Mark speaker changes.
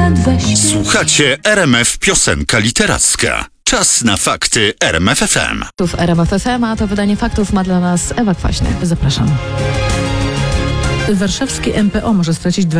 Speaker 1: nawet we śnie.
Speaker 2: Słuchacie RMF Piosenka Literacka. Czas na fakty RMF FM.
Speaker 3: W RMF FM, a to wydanie faktów ma dla nas Ewa Kwaśny. Zapraszam.
Speaker 4: Warszawskie MPO może stracić